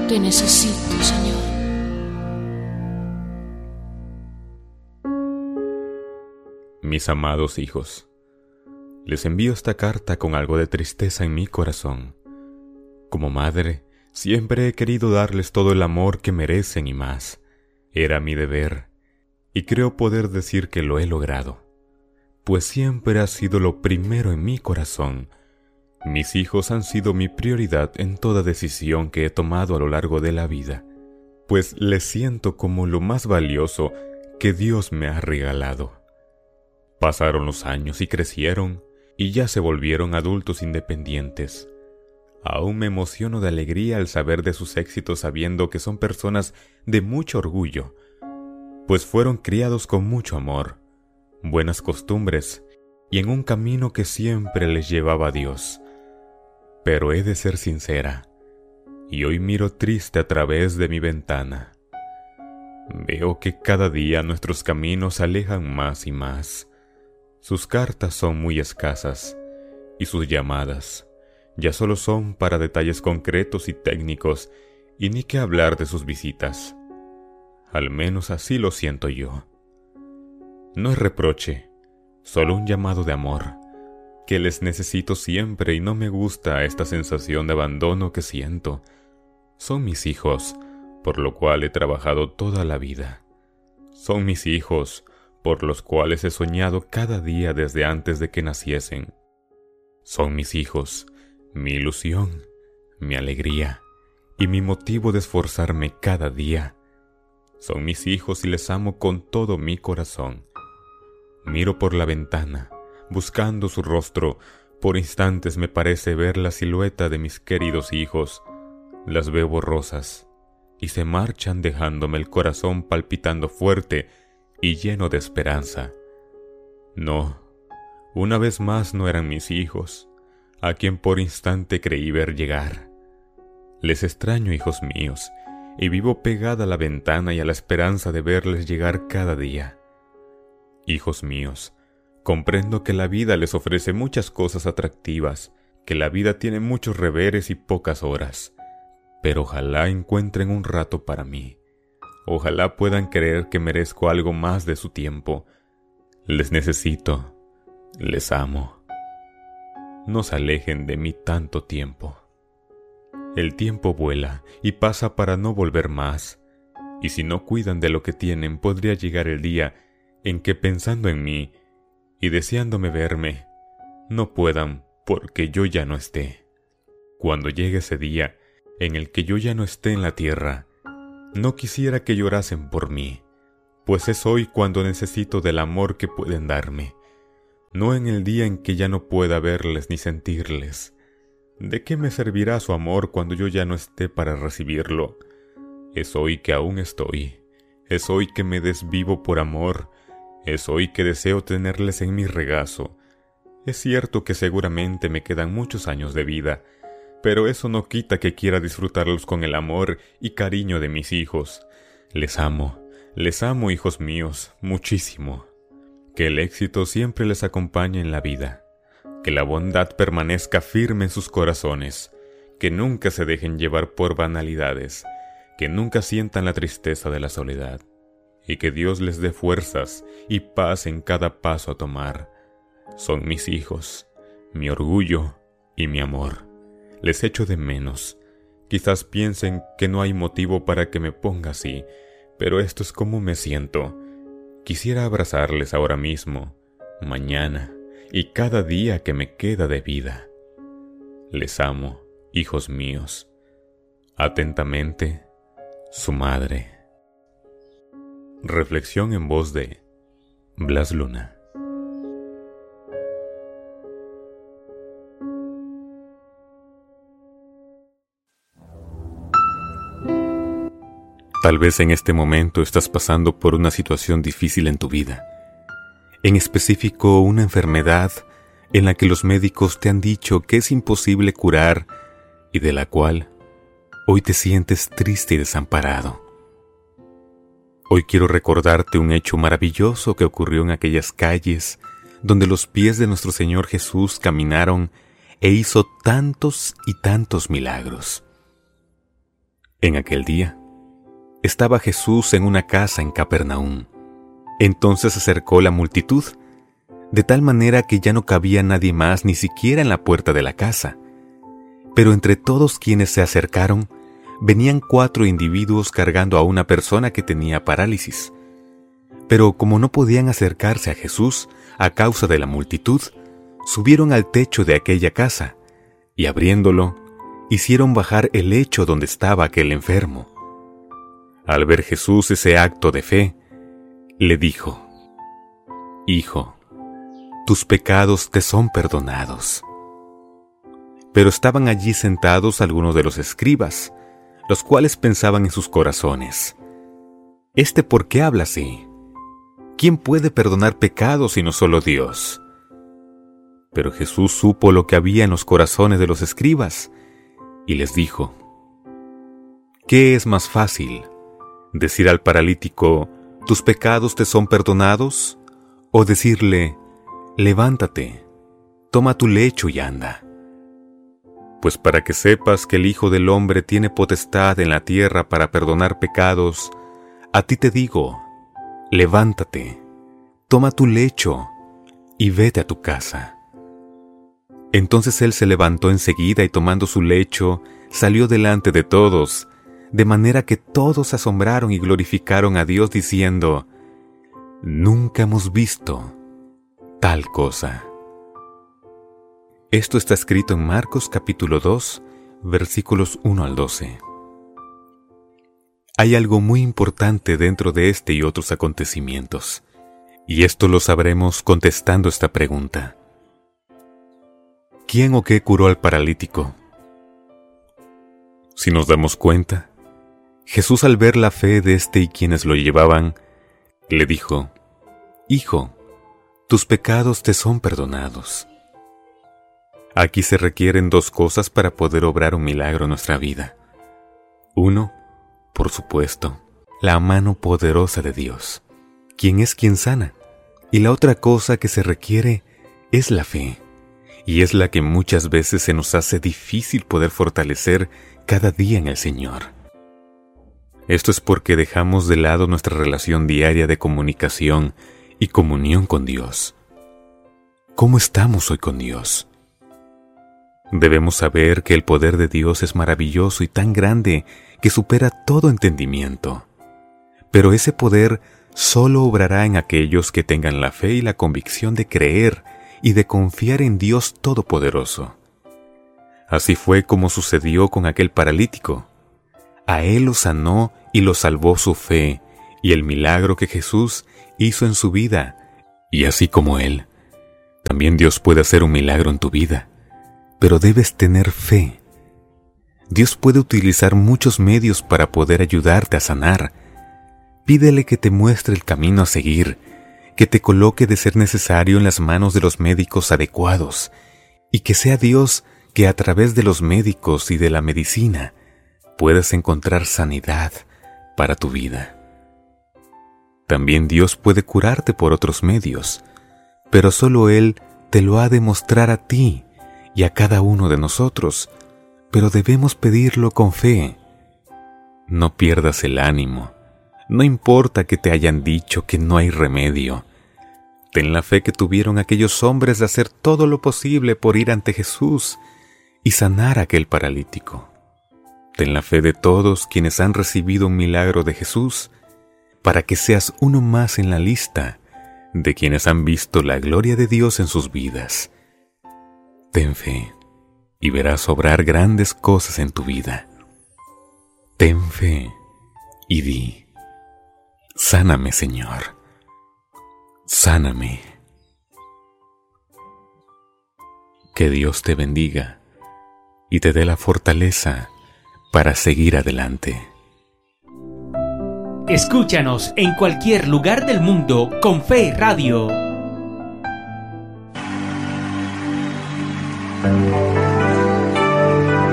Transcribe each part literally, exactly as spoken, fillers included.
Te necesito, Señor. Mis amados hijos, les envío esta carta con algo de tristeza en mi corazón. Como madre, siempre he querido darles todo el amor que merecen y más. Era mi deber, y creo poder decir que lo he logrado, pues siempre ha sido lo primero en mi corazón. Mis hijos han sido mi prioridad en toda decisión que he tomado a lo largo de la vida, pues les siento como lo más valioso que Dios me ha regalado. Pasaron los años y crecieron, y ya se volvieron adultos independientes. Aún me emociono de alegría al saber de sus éxitos, sabiendo que son personas de mucho orgullo, pues fueron criados con mucho amor, buenas costumbres y en un camino que siempre les llevaba a Dios. Pero he de ser sincera, y hoy miro triste a través de mi ventana. Veo que cada día nuestros caminos se alejan más y más. Sus cartas son muy escasas, y sus llamadas ya solo son para detalles concretos y técnicos, y ni que hablar de sus visitas. Al menos así lo siento yo. No es reproche, solo un llamado de amor, que les necesito siempre y no me gusta esta sensación de abandono que siento. Son mis hijos, por lo cual he trabajado toda la vida. Son mis hijos, por los cuales he soñado cada día desde antes de que naciesen. Son mis hijos, mi ilusión, mi alegría y mi motivo de esforzarme cada día. Son mis hijos y les amo con todo mi corazón. Miro por la ventana, buscando su rostro. Por instantes me parece ver la silueta de mis queridos hijos. Las veo borrosas y se marchan dejándome el corazón palpitando fuerte y lleno de esperanza. No, una vez más no eran mis hijos, a quien por instante creí ver llegar. Les extraño, hijos míos, y vivo pegada a la ventana y a la esperanza de verles llegar cada día. Hijos míos, comprendo que la vida les ofrece muchas cosas atractivas, que la vida tiene muchos reveres y pocas horas, pero ojalá encuentren un rato para mí. Ojalá puedan creer que merezco algo más de su tiempo. Les necesito, les amo. No se alejen de mí tanto tiempo. El tiempo vuela y pasa para no volver más, y si no cuidan de lo que tienen, podría llegar el día en que pensando en mí y deseándome verme, no puedan porque yo ya no esté. Cuando llegue ese día en el que yo ya no esté en la tierra, no quisiera que llorasen por mí, pues es hoy cuando necesito del amor que pueden darme, no en el día en que ya no pueda verles ni sentirles. ¿De qué me servirá su amor cuando yo ya no esté para recibirlo? Es hoy que aún estoy, es hoy que me desvivo por amor, es hoy que deseo tenerles en mi regazo. Es cierto que seguramente me quedan muchos años de vida, pero eso no quita que quiera disfrutarlos con el amor y cariño de mis hijos. Les amo, les amo, hijos míos, muchísimo. Que el éxito siempre les acompañe en la vida. Que la bondad permanezca firme en sus corazones. Que nunca se dejen llevar por banalidades. Que nunca sientan la tristeza de la soledad. Y que Dios les dé fuerzas y paz en cada paso a tomar. Son mis hijos, mi orgullo y mi amor. Les echo de menos. Quizás piensen que no hay motivo para que me ponga así, pero esto es como me siento. Quisiera abrazarles ahora mismo, mañana y cada día que me queda de vida. Les amo, hijos míos. Atentamente, su madre. Reflexión en voz de Blas Luna. Tal vez en este momento estás pasando por una situación difícil en tu vida, en específico una enfermedad en la que los médicos te han dicho que es imposible curar y de la cual hoy te sientes triste y desamparado. Hoy quiero recordarte un hecho maravilloso que ocurrió en aquellas calles donde los pies de nuestro Señor Jesús caminaron e hizo tantos y tantos milagros. En aquel día, estaba Jesús en una casa en Capernaum. Entonces se acercó la multitud, de tal manera que ya no cabía nadie más ni siquiera en la puerta de la casa. Pero entre todos quienes se acercaron, venían cuatro individuos cargando a una persona que tenía parálisis. Pero como no podían acercarse a Jesús a causa de la multitud, subieron al techo de aquella casa, y abriéndolo, hicieron bajar el lecho donde estaba aquel enfermo. Al ver Jesús ese acto de fe, le dijo: «Hijo, tus pecados te son perdonados». Pero estaban allí sentados algunos de los escribas, los cuales pensaban en sus corazones: «¿Este por qué habla así? ¿Quién puede perdonar pecados sino solo Dios?». Pero Jesús supo lo que había en los corazones de los escribas, y les dijo: «¿Qué es más fácil, decir al paralítico, tus pecados te son perdonados, o decirle, levántate, toma tu lecho y anda? Pues para que sepas que el Hijo del Hombre tiene potestad en la tierra para perdonar pecados, a ti te digo, levántate, toma tu lecho y vete a tu casa». Entonces él se levantó enseguida y tomando su lecho, salió delante de todos, de manera que todos se asombraron y glorificaron a Dios diciendo: «Nunca hemos visto tal cosa». Esto está escrito en Marcos capítulo dos, versículos uno al doce. Hay algo muy importante dentro de este y otros acontecimientos, y esto lo sabremos contestando esta pregunta: ¿quién o qué curó al paralítico? Si nos damos cuenta, Jesús, al ver la fe de éste y quienes lo llevaban, le dijo: «Hijo, tus pecados te son perdonados». Aquí se requieren dos cosas para poder obrar un milagro en nuestra vida. Uno, por supuesto, la mano poderosa de Dios, quien es quien sana. Y la otra cosa que se requiere es la fe, y es la que muchas veces se nos hace difícil poder fortalecer cada día en el Señor. Esto es porque dejamos de lado nuestra relación diaria de comunicación y comunión con Dios. ¿Cómo estamos hoy con Dios? Debemos saber que el poder de Dios es maravilloso y tan grande que supera todo entendimiento. Pero ese poder solo obrará en aquellos que tengan la fe y la convicción de creer y de confiar en Dios Todopoderoso. Así fue como sucedió con aquel paralítico. A él lo sanó y lo salvó su fe y el milagro que Jesús hizo en su vida. Y así como él, también Dios puede hacer un milagro en tu vida, pero debes tener fe. Dios puede utilizar muchos medios para poder ayudarte a sanar. Pídele que te muestre el camino a seguir, que te coloque de ser necesario en las manos de los médicos adecuados, y que sea Dios que a través de los médicos y de la medicina puedas encontrar sanidad para tu vida. También Dios puede curarte por otros medios, pero solo Él te lo ha de mostrar a ti y a cada uno de nosotros, pero debemos pedirlo con fe. No pierdas el ánimo, no importa que te hayan dicho que no hay remedio. Ten la fe que tuvieron aquellos hombres de hacer todo lo posible por ir ante Jesús y sanar a aquel paralítico. Ten la fe de todos quienes han recibido un milagro de Jesús, para que seas uno más en la lista de quienes han visto la gloria de Dios en sus vidas. Ten fe y verás obrar grandes cosas en tu vida. Ten fe y di: sáname, Señor, sáname. Que Dios te bendiga y te dé la fortaleza para seguir adelante. Escúchanos en cualquier lugar del mundo con Fe Radio.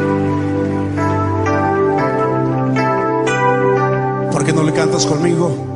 ¿Por qué no le cantas conmigo?